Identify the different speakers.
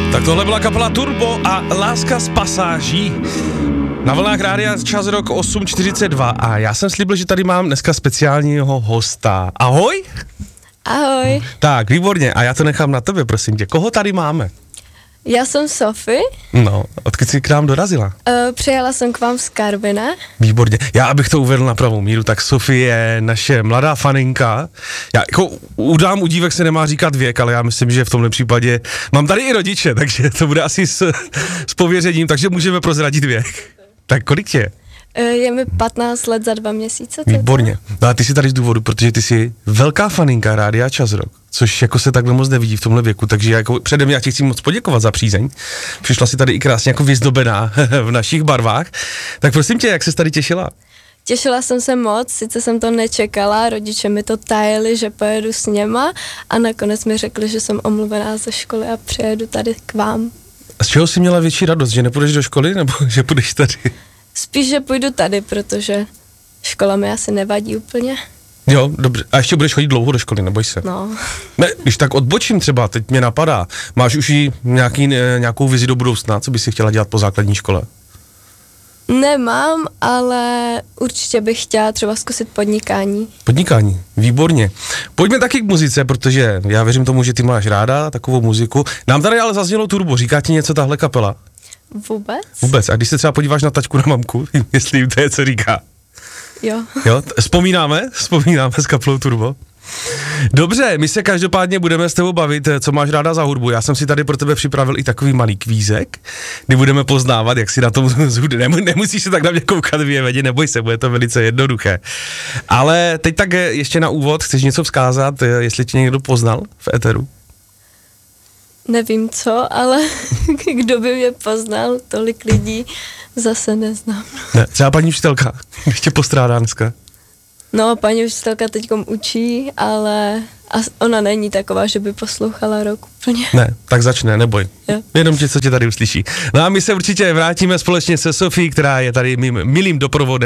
Speaker 1: Tak tohle byla kapela Turbo a Láska z pasáží. Na vlnách rádia čas rok 8:42 a já jsem slíbil, že tady mám dneska speciálního hosta. Ahoj!
Speaker 2: Ahoj.
Speaker 1: Tak, výborně. A já to nechám na tebe, prosím tě. Koho tady máme?
Speaker 2: Já jsem Sofie.
Speaker 1: No, odkud jsi k nám dorazila?
Speaker 2: Přijela jsem k vám z Karviné.
Speaker 1: Výborně. Já, abych to uvedl na pravou míru, tak Sofie je naše mladá faninka. Já jako u dívek se nemá říkat věk, ale já myslím, že v tomhle případě mám tady i rodiče, takže to bude asi s pověřením, takže můžeme prozradit věk. Tak kolik tě je?
Speaker 2: Je mi 15 let za 2 měsíce.
Speaker 1: Výborně. No a ty jsi tady z důvodu, protože ty jsi velká faninka Rádia Čas Rock, což jako se takhle moc nevidí v tomhle věku, takže jako předem já ti chci moc poděkovat za přízeň. Přišla si tady i krásně jako vyzdobená v našich barvách. Tak prosím tě, jak ses tady těšila?
Speaker 2: Těšila jsem se moc, sice jsem to nečekala, rodiče mi to tajili, že pojedu s něma a nakonec mi řekli, že jsem omluvená ze školy a přijedu tady k vám.
Speaker 1: A z čeho jsi měla větší radost, že nepůjdeš do školy nebo že půjdeš tady?
Speaker 2: Spíš, že půjdu tady, protože škola mi asi nevadí úplně.
Speaker 1: Jo, dobře. A ještě budeš chodit dlouho do školy, neboj se.
Speaker 2: No.
Speaker 1: Ne, když tak odbočím třeba, teď mě napadá. Máš už i nějakou vizi do budoucna, co bys si chtěla dělat po základní škole?
Speaker 2: Nemám, ale určitě bych chtěla třeba zkusit podnikání.
Speaker 1: Podnikání, výborně. Pojďme taky k muzice, protože já věřím tomu, že ty máš ráda takovou muziku. Nám tady ale zaznělo Turbo, říká ti něco tahle kapela?
Speaker 2: Vůbec?
Speaker 1: Vůbec. A když se třeba podíváš na taťku, na mamku, jestli jim to je, co říká?
Speaker 2: Jo.
Speaker 1: Jo, vzpomínáme s kapelou Turbo. Dobře, my se každopádně budeme s tebou bavit, co máš ráda za hudbu. Já jsem si tady pro tebe připravil i takový malý kvízek, kdy budeme poznávat, jak si na tom zhudne. Nemusíš se tak na mě koukat věvedě, neboj se, bude to velice jednoduché. Ale teď tak ještě na úvod, chceš něco vzkázat, jestli tě někdo poznal v éteru?
Speaker 2: Nevím co, ale kdo by mě poznal, tolik lidí zase neznám.
Speaker 1: Ne, třeba paní učitelka, když tě postrádá dneska.
Speaker 2: No, paní učitelka teďkom učí, ale ona není taková, že by poslouchala rok úplně.
Speaker 1: Ne, tak začne, neboj.
Speaker 2: Jo.
Speaker 1: Jenom tě, co tě tady uslyší. No a my se určitě vrátíme společně se Sofií, která je tady mým milým doprovodem.